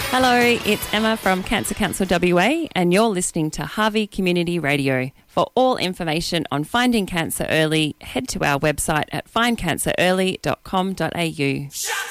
Hello, it's Emma from Cancer Council WA and you're listening to Harvey Community Radio. For all information on finding cancer early, head to our website at findcancerearly.com.au.